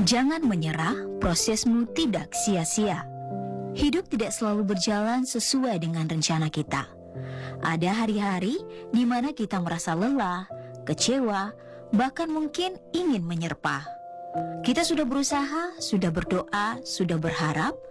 Jangan menyerah, prosesmu tidak sia-sia. Hidup tidak selalu berjalan sesuai dengan rencana kita. Ada hari-hari di mana kita merasa lelah, kecewa, bahkan mungkin ingin menyerpah. Kita sudah berusaha, sudah berdoa, sudah berharap,